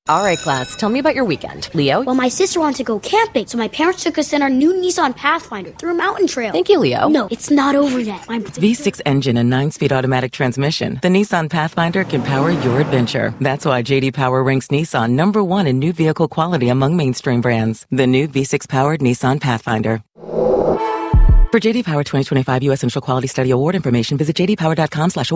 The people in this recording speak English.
All right, class, tell me about your weekend. Leo? Well, my sister wanted to go camping, so my parents took us in our new Nissan Pathfinder through a mountain trail. Thank you, Leo. No, it's not over yet. V6 engine and 9-speed automatic transmission. The Nissan Pathfinder can power your adventure. That's why J.D. Power ranks Nissan #1 in new vehicle quality among mainstream brands. The new V6-powered Nissan Pathfinder. For J.D. Power 2025 U.S. Initial Quality Study Award information, visit jdpower.com/award.